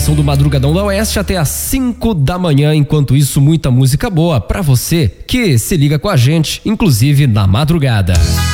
programação do Madrugadão da Oeste até às 5 da manhã. Enquanto isso, muita música boa pra você que se liga com a gente, inclusive na madrugada.